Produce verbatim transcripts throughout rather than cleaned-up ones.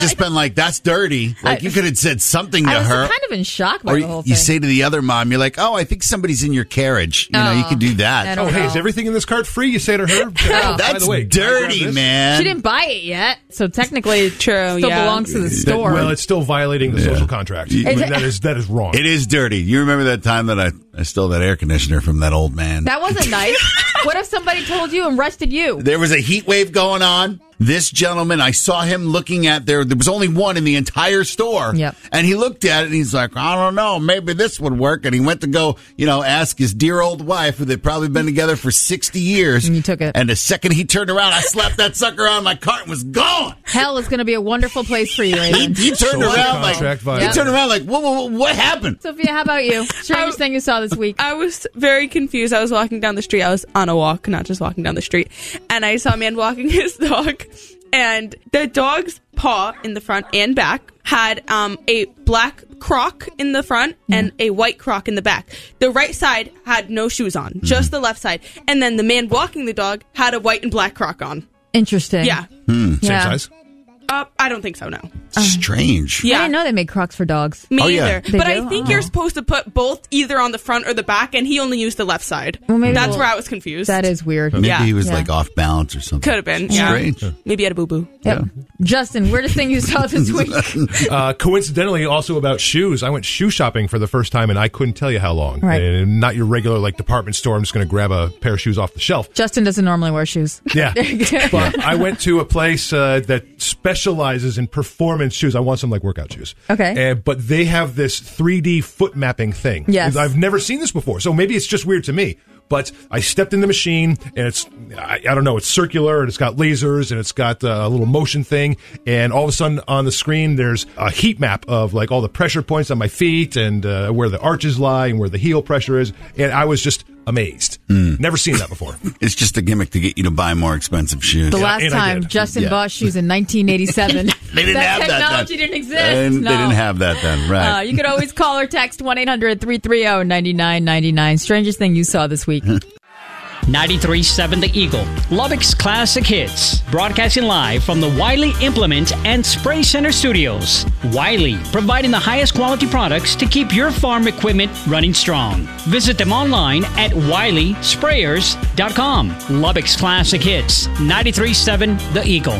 just been like, that's dirty. Like, I, you could have said something to I was her. kind of in shock by or the whole thing. you say to the other mom, you're like, oh, I think somebody's in your carriage. You know, Oh, you could do that. I Oh, don't hey, know. is everything in this cart free? You say to her. Oh. By That's the way, can I grab dirty, this? man. She didn't buy it yet, so technically it True, still yeah. belongs to the That- store. well, it's still violating the Yeah. social contract. Is I mean, it- that is that is wrong. It is dirty. You remember that time that I, I stole that air conditioner from that old man? That wasn't nice. What if somebody told you and arrested you? There was a heat wave going on. This gentleman, I saw him looking at there. There was only one in the entire store. Yep. And he looked at it and he's like, I don't know, maybe this would work. And he went to go, you know, ask his dear old wife, who they'd probably been together for sixty years. And you took it. And the second he turned around, I slapped that sucker out of my cart and was gone. Hell is going to be a wonderful place for you, He, Raven. he turned Social around like, contract he violation. turned around like, what, what, what happened? Sophia, how about you? Strangest thing you saw this week. I was very confused. I was walking down the street. I was on a walk, not just walking down the street. And I saw a man walking his dog. And the dog's paw in the front and back had um, a black croc in the front and a white croc in the back. The right side had no shoes on, just the left side. And then the man walking the dog had a white and black croc on. Interesting. Yeah. Same Yeah. size. Uh, I don't think so, no. Strange. I Yeah. didn't know they made Crocs for dogs. Me Oh, yeah. either. They But do? I think Oh. you're supposed to put both either on the front or the back, and he only used the left side. Well, maybe That's we'll- where I was confused. That is weird. Maybe Yeah. he was Yeah. like off balance or something. Could have been. Yeah. Strange. Maybe he had a boo-boo. Yep. Justin, weirdest thing you saw this week? Uh, coincidentally, also about shoes. I went shoe shopping for the first time, and I couldn't tell you how long. Right. And not your regular like department store. I'm just going to grab a pair of shoes off the shelf. Justin doesn't normally wear shoes. Yeah. But I went to a place uh, that specializes in performance shoes. I want some like workout shoes. Okay. Uh, but they have this three D foot mapping thing. Yes. I've never seen this before, so maybe it's just weird to me. But I stepped in the machine, and it's, I, I don't know, it's circular, and it's got lasers, and it's got uh, a little motion thing, and all of a sudden on the screen, there's a heat map of like all the pressure points on my feet, and uh, where the arches lie, and where the heel pressure is, and I was just amazed. Never seen that before. It's just a gimmick to get you to buy more expensive shoes. The Yeah, last and I time did. Justin Yeah. bought shoes in nineteen eighty-seven. They didn't that have that technology then. didn't exist. And no. They didn't have that then, right? Uh, you could always call or text one eight hundred three three zero nine nine nine nine. Strangest thing you saw this week. ninety-three point seven The Eagle, Lubbock's classic hits. Broadcasting live from the Wiley Implement and Spray Center studios. Wiley, providing the highest quality products to keep your farm equipment running strong. Visit them online at wiley sprayers dot com. Lubbock's classic hits, ninety-three point seven The Eagle.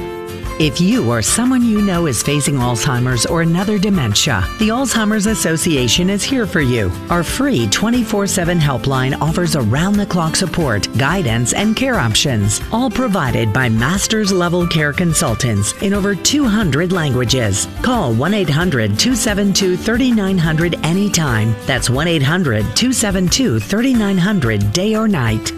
If you or someone you know is facing Alzheimer's or another dementia, the Alzheimer's Association is here for you. Our free twenty-four seven helpline offers around-the-clock support, guidance, and care options, all provided by master's-level care consultants in over two hundred languages. Call one eight hundred two seven two three nine zero zero anytime. That's one eight hundred two seven two three nine zero zero day or night.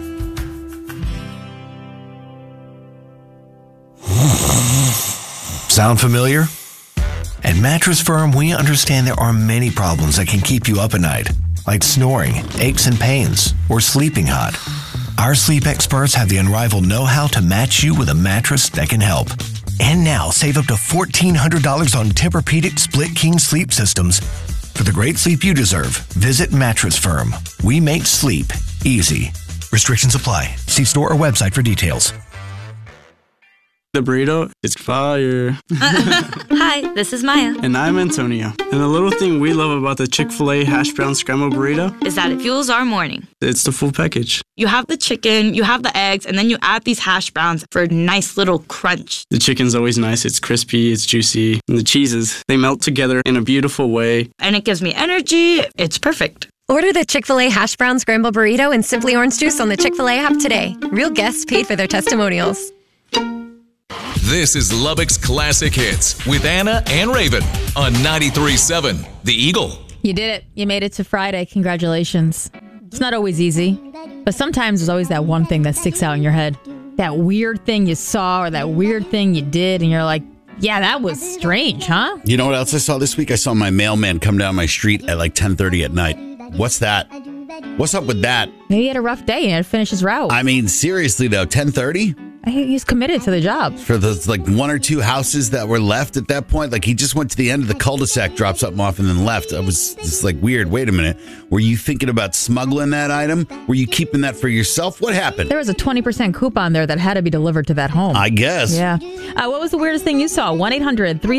Sound familiar? At Mattress Firm, we understand there are many problems that can keep you up at night, like snoring, aches and pains, or sleeping hot. Our sleep experts have the unrivaled know-how to match you with a mattress that can help. And now, save up to fourteen hundred dollars on Tempur-Pedic Split King sleep systems. For the great sleep you deserve, visit Mattress Firm. We make sleep easy. Restrictions apply. See store or website for details. The burrito is fire. Hi, this is Maya. And I'm Antonio. And the little thing we love about the Chick-fil-A hash brown scrambled burrito Is that it fuels our morning. it's the full package. You have the chicken, you have the eggs, and then you add these hash browns for a nice little crunch. The chicken's always nice. It's crispy, it's juicy. And the cheeses, they melt together in a beautiful way. And it gives me energy. It's perfect. Order the Chick-fil-A Hash Brown Scramble Burrito and Simply Orange Juice on the Chick-fil-A app today. Real guests paid for their testimonials. This is Lubbock's Classic Hits with Anna and Raven on ninety-three point seven The Eagle. You did it. You made it to Friday. Congratulations. It's not always easy, but sometimes there's always that one thing that sticks out in your head. That weird thing you saw or that weird thing you did, and you're like, yeah, that was strange, huh? You know what else I saw this week? I saw my mailman come down my street at like ten thirty at night. What's that? What's up with that? Maybe he had a rough day and he had to finish his route. I mean, seriously though, ten thirty? He's committed to the job. For those like one or two houses that were left at that point, like he just went to the end of the cul-de-sac, dropped something off, and then left. I was just like, weird. Wait a minute. Were you thinking about smuggling that item? Were you keeping that for yourself? What happened? There was a twenty percent coupon there that had to be delivered to that home. I guess. Yeah. Uh, what was the weirdest thing you saw? one eight hundred three